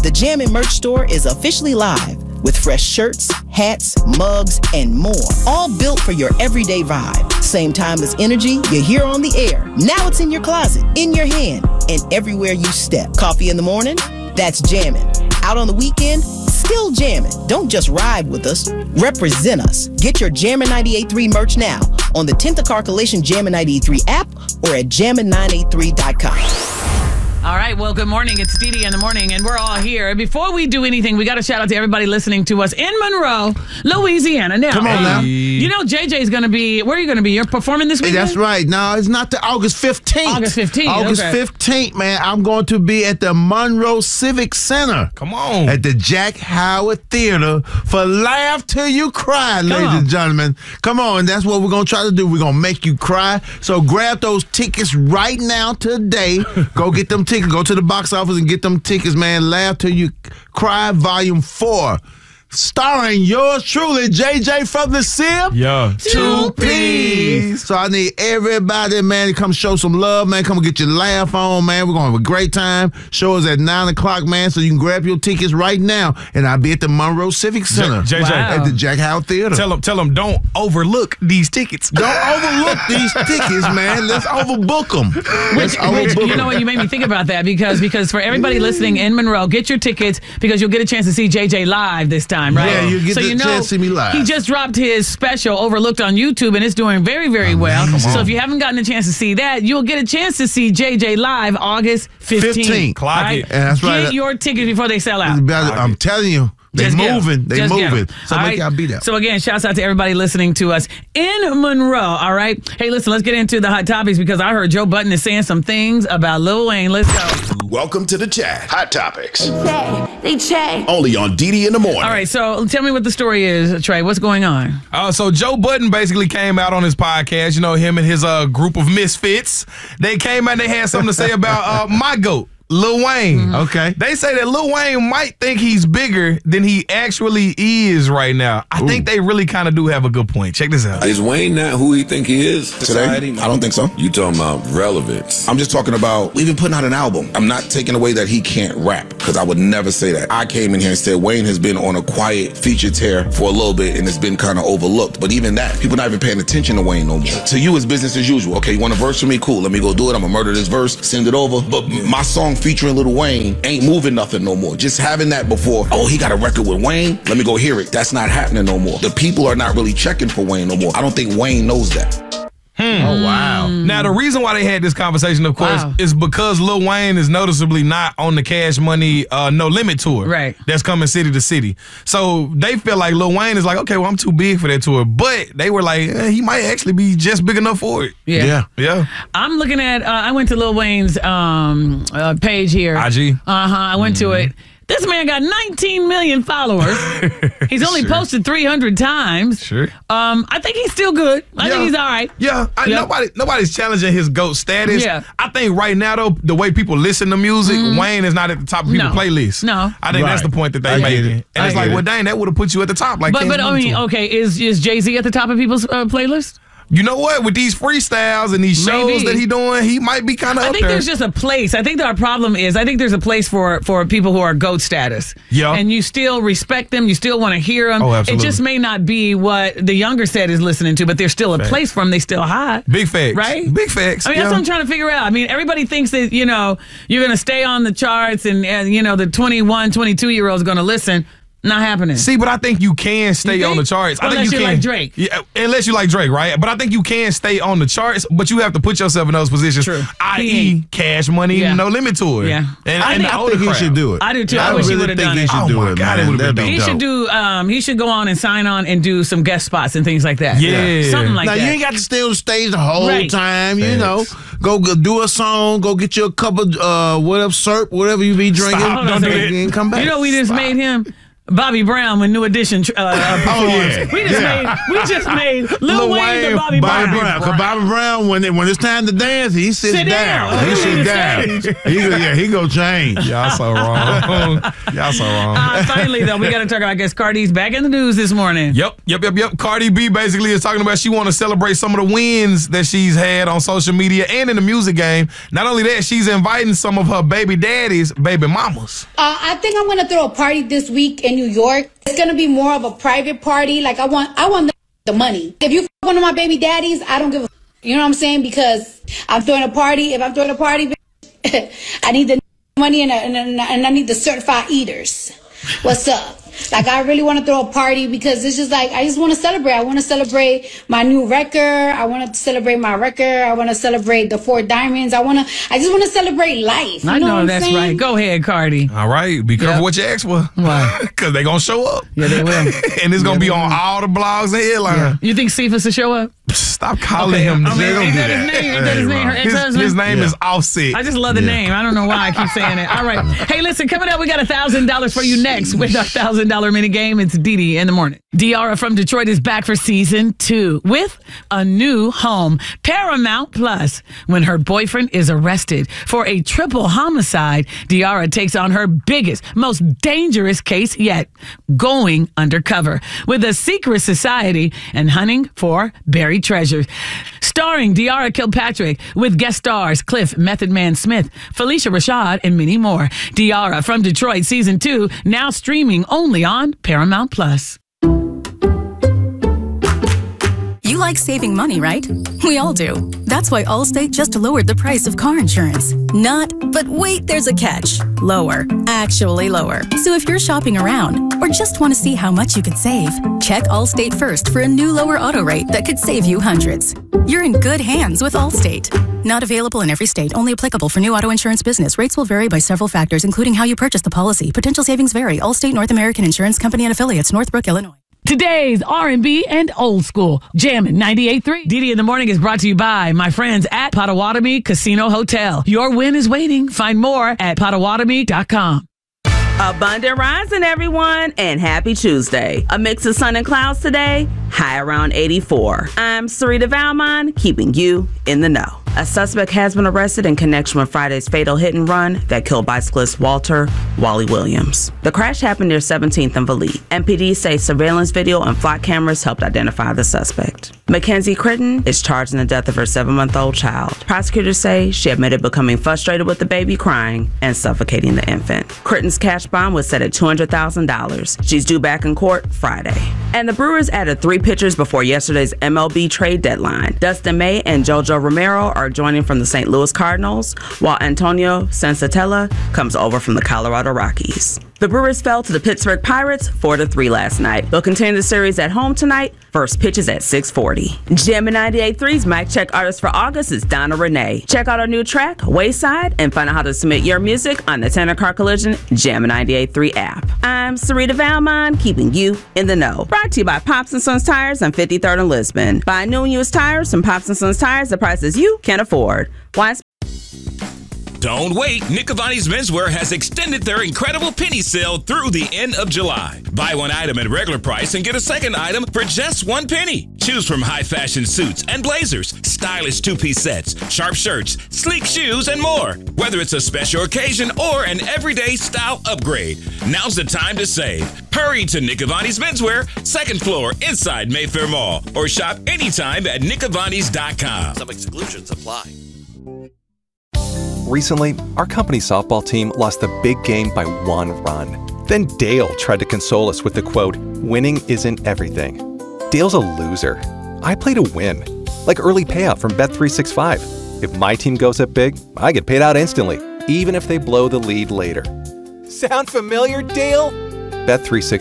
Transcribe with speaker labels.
Speaker 1: The Jammin' merch store is officially live with fresh shirts, hats, mugs, and more. All built for your everyday vibe. Same time as energy you hear on the air. Now it's in your closet, in your hand, and everywhere you step. Coffee in the morning? That's Jammin'. Out on the weekend? Still jammin'. Don't just ride with us. Represent us. Get your Jammin' 98.3 merch now on the 10th of Calculation Jammin' 98.3 app or at jammin983.com.
Speaker 2: All right, well, good morning. It's Dee Dee in the morning, and we're all here. Before we do anything, we got to shout out to everybody listening to us in Monroe, Louisiana. Now,
Speaker 3: come on now.
Speaker 2: You know JJ's going to be, where are you going to be? You're performing this weekend?
Speaker 3: That's right. No, it's not the August 15th.
Speaker 2: August 15th,
Speaker 3: August 15th, man. I'm going to be at the Monroe Civic Center.
Speaker 4: Come on.
Speaker 3: At the Jack Howard Theater for Laugh Till You Cry, ladies and gentlemen. Come on, that's what we're going to try to do. We're going to make you cry. So grab those tickets right now today. Go get them tickets. Go to the box office and get them tickets, man. Laugh Till You Cry, Volume 4. Starring yours truly, JJ from the Sim.
Speaker 4: Yeah.
Speaker 3: 2P. So I need everybody, man, to come show some love, man. Come get your laugh on, man. We're going to have a great time. Show us at 9 o'clock, man, so you can grab your tickets right now. And I'll be at the Monroe Civic Center.
Speaker 4: JJ.
Speaker 3: At the Jack Howard Theater.
Speaker 4: Tell them don't overlook these tickets.
Speaker 3: Don't overlook these tickets, man. Let's overbook them.
Speaker 2: Which, you know what, you made me think about that because for everybody listening in Monroe, get your tickets because you'll get a chance to see JJ live this time. Right?
Speaker 3: Yeah, you get the chance to see me live.
Speaker 2: He just dropped his special Overlooked on YouTube, and it's doing very, very well. So if you haven't gotten a chance to see that, you'll get a chance to see JJ live August 15th.
Speaker 4: Clock it.
Speaker 3: That's right.
Speaker 2: Get your tickets before they sell out.
Speaker 3: I'm telling you. They moving. They moving. So make y'all be there.
Speaker 2: So again, shouts out to everybody listening to us in Monroe. All right. Hey, listen, let's get into the hot topics because I heard Joe Budden is saying some things about Lil Wayne. Let's go.
Speaker 5: Welcome to the chat. Hot topics.
Speaker 6: They chat.
Speaker 5: Only on Dee Dee in the morning.
Speaker 2: All right. So tell me what the story is, Trey. What's going on?
Speaker 4: So Joe Budden basically came out on his podcast. You know, him and his group of misfits. They came out and they had something to say about my GOAT. Lil Wayne.
Speaker 3: Okay.
Speaker 4: They say that Lil Wayne might think he's bigger than he actually is right now. I think they really kind of do have a good point. Check this out.
Speaker 7: Is Wayne not who he think he is today?
Speaker 8: I don't think so.
Speaker 7: You talking about relevance.
Speaker 8: I'm just talking about even putting out an album. I'm not taking away that he can't rap because I would never say that. I came in here and said Wayne has been on a quiet feature tear for a little bit and it's been kind of overlooked. But even that, people not even paying attention to Wayne no more. To you, it's business as usual. Okay, you want a verse from me? Cool. Let me go do it. I'm gonna murder this verse, send it over. But my song featuring Lil Wayne ain't moving nothing no more. Just having that before, oh, he got a record with Wayne, let me go hear it. That's not happening no more. The people are not really checking for Wayne no more. I don't think Wayne knows that.
Speaker 3: Oh, wow.
Speaker 4: Now, the reason why they had this conversation, of course, is because Lil Wayne is noticeably not on the Cash Money No Limit tour.
Speaker 2: Right.
Speaker 4: That's coming city to city. So they feel like Lil Wayne is like, okay, well, I'm too big for that tour. But they were like, he might actually be just big enough for it.
Speaker 2: Yeah.
Speaker 4: I'm
Speaker 2: looking at, I went to Lil Wayne's page here.
Speaker 4: IG.
Speaker 2: I went to it. This man got 19 million followers. He's only posted 300 times.
Speaker 4: Sure.
Speaker 2: I think he's still good. I think he's all right.
Speaker 4: Yeah. Nobody's challenging his GOAT status.
Speaker 2: Yeah.
Speaker 4: I think right now, though, the way people listen to music, Wayne is not at the top of people's playlists.
Speaker 2: No.
Speaker 4: I think that's the point that they making. And it's like, well, dang, that would have put you at the top. Like,
Speaker 2: but I mean, okay, is Jay-Z at the top of people's playlist?
Speaker 4: You know what? With these freestyles and these shows that he doing, he might be kind of up there.
Speaker 2: I think there's just a place. I think our problem is I think there's a place for people who are GOAT status.
Speaker 4: Yeah.
Speaker 2: And you still respect them. You still want to hear them.
Speaker 4: Oh, absolutely.
Speaker 2: It just may not be what the younger set is listening to, but there's still a place for them. They still hot.
Speaker 4: Big facts.
Speaker 2: Right?
Speaker 4: Big facts.
Speaker 2: I mean, that's what I'm trying to figure out. I mean, everybody thinks that, you know, you're going to stay on the charts and you know, the 21, 22-year-olds are going to listen. Not happening.
Speaker 4: See, but I think you can stay on the charts.
Speaker 2: Unless
Speaker 4: I think you can.
Speaker 2: like Drake.
Speaker 4: Yeah, unless you like Drake, right? But I think you can stay on the charts, but you have to put yourself in those positions.
Speaker 2: True.
Speaker 4: I.e. Cash Money, No Limit Tour.
Speaker 2: Yeah.
Speaker 4: And
Speaker 3: I think he should do it.
Speaker 2: I do too. I wish he would have done it.
Speaker 3: He should do it,
Speaker 4: God,
Speaker 3: man.
Speaker 4: it would have been
Speaker 2: He
Speaker 4: dope.
Speaker 2: should do. He should go on and sign on and do some guest spots and things like that.
Speaker 4: Yeah.
Speaker 2: Something like
Speaker 3: now,
Speaker 2: that.
Speaker 3: you ain't got to stay on the stage the whole time.
Speaker 4: Facts.
Speaker 3: You know, go do a song, go get you a cup of whatever syrup, whatever you be drinking.
Speaker 4: Stop. Don't do that.
Speaker 3: And come back.
Speaker 2: You know, we just made him Bobby Brown when New Edition performs.
Speaker 3: yeah.
Speaker 2: We just made Lil Wayne to Bobby Brown.
Speaker 3: Because Bobby Brown, when it's time to dance, he sits down. He sits down. He go change.
Speaker 4: Y'all so wrong. Y'all so wrong.
Speaker 2: Finally, though, we got to talk about, I guess, Cardi's back in the news this morning.
Speaker 4: Yep. Cardi B basically is talking about she want to celebrate some of the wins that she's had on social media and in the music game. Not only that, she's inviting some of her baby daddies, baby mamas.
Speaker 6: I think I'm gonna throw a party this week in New York. It's gonna be more of a private party. Like I want the money. If you one of my baby daddies, I don't give a. You know what I'm saying? Because I'm throwing a party. If I'm throwing a party, I need the money and I need the certified eaters. What's up? Like, I really want to throw a party because it's just like, I just want to celebrate. I want to celebrate my new record. I want to celebrate my record. I want to celebrate the 4 diamonds. I just want to celebrate life.
Speaker 2: I know that's saying? Right. Go ahead, Cardi.
Speaker 4: All right. Be careful what you ask for.
Speaker 2: Why?
Speaker 4: Because they're going to show up.
Speaker 2: Yeah, they will.
Speaker 4: And it's going to be on all the blogs and headlines.
Speaker 2: Yeah. You think Cephas will show up?
Speaker 4: Stop calling him.
Speaker 2: Ain't that his name? Ain't that his name? Her ex-husband?
Speaker 4: His name is Offset.
Speaker 2: I just love the name. I don't know why I keep saying it. All right. Hey, listen, coming up, we got $1,000 for you next with our $1,000 mini game. It's Didi in the morning. Diarra from Detroit is back for season 2 with a new home. Paramount Plus. When her boyfriend is arrested for a triple homicide, Diarra takes on her biggest, most dangerous case yet, going undercover with a secret society and hunting for buried treasures. Starring Diarra Kilpatrick with guest stars Cliff Method Man Smith, Felicia Rashad, and many more. Diarra from Detroit season 2 now streaming only on Paramount Plus.
Speaker 9: You like saving money, right? We all do. That's why Allstate just lowered the price of car insurance. Not, but wait, there's a catch. Lower. Actually lower. So if you're shopping around or just want to see how much you could save, check Allstate first for a new lower auto rate that could save you hundreds. You're in good hands with Allstate. Not available in every state. Only applicable for new auto insurance business. Rates will vary by several factors, including how you purchase the policy. Potential savings vary. Allstate North American Insurance Company and Affiliates, Northbrook, Illinois.
Speaker 2: Today's R&B and old school. Jammin' 98.3. Didi in the morning is brought to you by my friends at Potawatomi Casino Hotel. Your win is waiting. Find more at Potawatomi.com.
Speaker 10: Abundant rising, everyone, and happy Tuesday. A mix of sun and clouds today, high around 84. I'm Sarita Valmon, keeping you in the know. A suspect has been arrested in connection with Friday's fatal hit and run that killed bicyclist Walter Wally Williams. The crash happened near 17th and Valete. MPD say surveillance video and flock cameras helped identify the suspect. Mackenzie Critton is charged in the death of her 7-month-old child. Prosecutors say she admitted becoming frustrated with the baby crying and suffocating the infant. Critton's cash bond was set at $200,000. She's due back in court Friday. And the Brewers added 3 pitchers before yesterday's MLB trade deadline. Dustin May and JoJo Romero are joining from the St. Louis Cardinals, while Antonio Sensatella comes over from the Colorado Rockies. The Brewers fell to the Pittsburgh Pirates 4-3 last night. They'll continue the series at home tonight. First pitch is at 6:40. Jammin' 98.3's Mic Check artist for August is Donna Renee. Check out our new track, Wayside, and find out how to submit your music on the Tanner Car Collision Jammin' 98.3 app. I'm Sarita Valmon, keeping you in the know. Brought to you by Pops & Sons Tires on 53rd and Lisbon. Buy new and used tires from Pops & Sons Tires at prices you can afford.
Speaker 11: Don't wait. Nick Cavani's Menswear has extended their incredible penny sale through the end of July. Buy one item at regular price and get a second item for just 1 penny. Choose from high fashion suits and blazers, stylish 2-piece sets, sharp shirts, sleek shoes, and more. Whether it's a special occasion or an everyday style upgrade, now's the time to save. Hurry to Nick Cavani's Menswear, 2nd floor inside Mayfair Mall, or shop anytime at nickcavanis.com.
Speaker 12: Some exclusions apply.
Speaker 13: Recently, our company's softball team lost a big game by 1 run. Then Dale tried to console us with the quote, "Winning isn't everything." Dale's a loser. I play to win, like early payout from Bet365. If my team goes up big, I get paid out instantly, even if they blow the lead later. Sound familiar, Dale? Bet365.